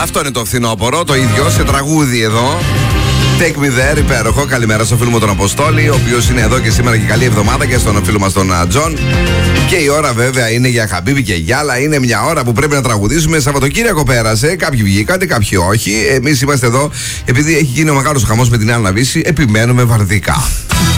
Αυτό είναι το φθινόπωρο, το ίδιο σε τραγούδι εδώ. Take me there, υπέροχο. Καλημέρα στο φίλο μου τον Αποστόλη, ο οποίος είναι εδώ και σήμερα και καλή εβδομάδα, και στον φίλο μας τον Τζον. Και η ώρα βέβαια είναι για Χαμπίμπι και Γιάλα. Είναι μια ώρα που πρέπει να τραγουδήσουμε. Σαββατοκύριακο πέρασε. Κάποιοι βγήκατε, κάποιοι όχι. Εμείς είμαστε εδώ, επειδή έχει γίνει ο μεγάλος χαμός με την Άννα Βύση, επιμένουμε βαρδικά.